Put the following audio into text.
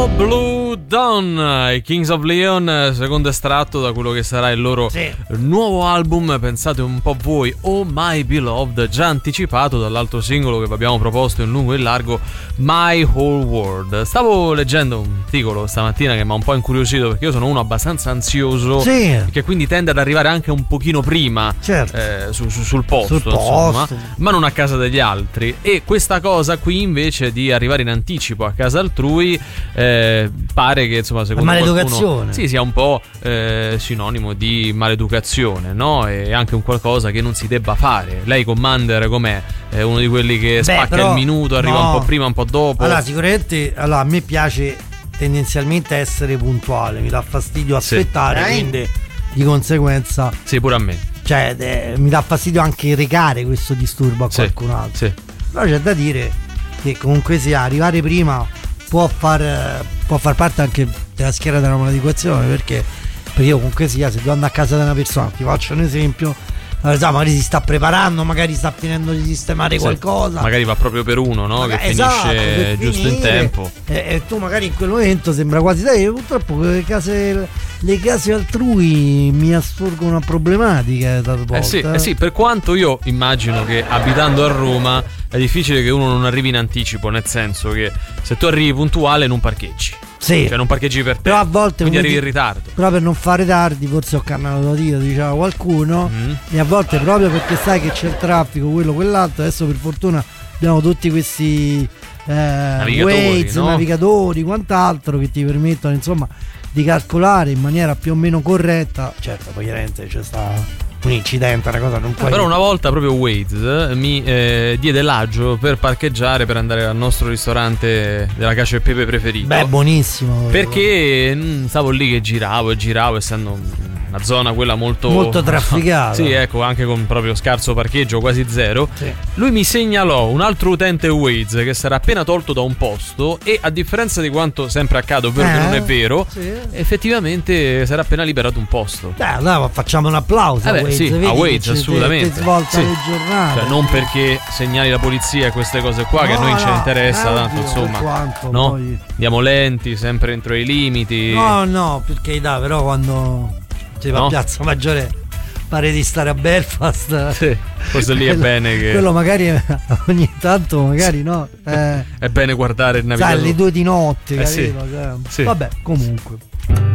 Blue Dawn, i Kings of Leon, secondo estratto da quello che sarà il loro nuovo album. Pensate un po' voi, Oh My Beloved, già anticipato dall'altro singolo che vi abbiamo proposto in lungo e in largo, My Whole World. Stavo leggendo un articolo stamattina che mi ha un po' incuriosito, perché io sono uno abbastanza ansioso, che quindi tende ad arrivare anche un pochino prima sul posto, insomma, ma non a casa degli altri. E questa cosa qui invece di arrivare in anticipo a casa altrui pare che, insomma, secondo qualcuno sia un po' sinonimo di maleducazione, no? E anche un qualcosa che non si debba fare. Lei, Commander, com'è? È uno di quelli che spacca il minuto, arriva un po' prima, un po' dopo? Allora, sicuramente, a me piace tendenzialmente essere puntuale, mi dà fastidio aspettare, quindi di conseguenza pure a me, cioè mi dà fastidio anche recare questo disturbo a qualcun altro. Però c'è da dire che comunque sia arrivare prima può far parte anche della schiera della maleducazione, perché io comunque sia, se devo andare a casa di una persona, ti faccio un esempio, magari si sta preparando, magari sta finendo di sistemare qualcosa, magari va proprio per uno, no? Che finisce giusto in tempo, e tu magari in quel momento sembra quasi purtroppo le case altrui mi assurgono una problematica talvolta. Sì, per quanto io immagino che abitando a Roma è difficile che uno non arrivi in anticipo, nel senso che se tu arrivi puntuale non parcheggi. Cioè non parcheggi per te, però a volte quindi arrivi in ritardo. Però per non fare tardi, forse ho cannato io, diceva qualcuno, e a volte proprio perché sai che c'è il traffico, quello, quell'altro. Adesso per fortuna abbiamo tutti questi navigatori, quant'altro, che ti permettono, insomma, di calcolare in maniera più o meno corretta. Certo, poi chiaramente c'è sta un incidente, una cosa non puoi. Però una volta proprio Waze mi diede l'agio per parcheggiare, per andare al nostro ristorante della cacio e pepe preferito. Buonissimo. Perché stavo lì che giravo, essendo una zona quella molto trafficata. Sì, ecco, anche con proprio scarso parcheggio, quasi zero. Lui mi segnalò un altro utente Waze che sarà appena tolto da un posto, e a differenza di quanto sempre accade, ovvero che non è vero, effettivamente sarà appena liberato un posto. Allora facciamo un applauso a Waze. A Waze, assolutamente. Le giornate. Cioè, non perché segnali la polizia e queste cose qua, che a noi ce ne interessa tanto, insomma, poi andiamo lenti, sempre entro i limiti. No, perché però quando si va a Piazza Maggiore pare di stare a Belfast, forse lì è bene che quello magari ogni tanto no, è bene guardare il navigatore alle 2 di notte, capito? Vabbè, comunque